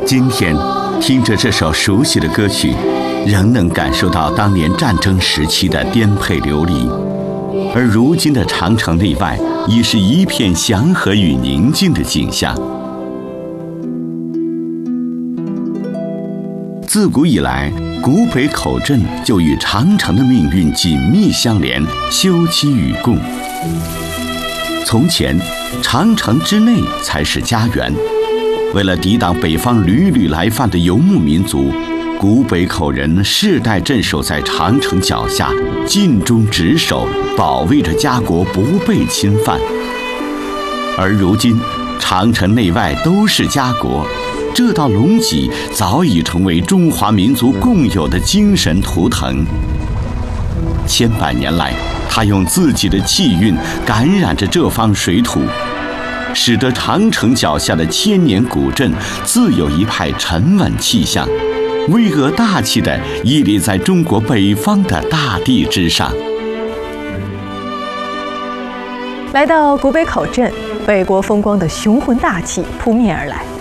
今天听着这首熟悉的歌曲，仍能感受到当年战争时期的颠沛流离。而如今的长城内外，已是一片祥和与宁静的景象。自古以来，古北口镇就与长城的命运紧密相连，休戚与共。从前，长城之内才是家园。为了抵挡北方屡屡来犯的游牧民族，古北口人世代镇守在长城脚下，尽忠职守，保卫着家国不被侵犯。而如今，长城内外都是家国，这道龙脊早已成为中华民族共有的精神图腾。千百年来，他用自己的气运感染着这方水土，使得长城脚下的千年古镇自有一派沉稳气象，巍峨大气地屹立在中国北方的大地之上。 来到古北口镇，北国风光的雄浑大气扑面而来。